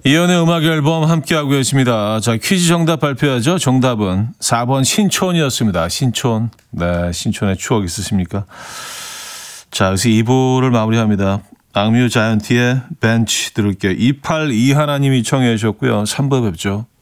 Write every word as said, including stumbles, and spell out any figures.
이연의 음악 앨범 함께하고 계십니다. 자, 퀴즈 정답 발표하죠. 정답은 사 번 신촌이었습니다. 신촌. 네, 신촌의 추억 있으십니까? 자, 그래서 이 부를 마무리합니다. 악뮤 자이언티의 벤치 들을게요. 이팔이일 님이 청해 주셨고요. 삼 부 뵙죠.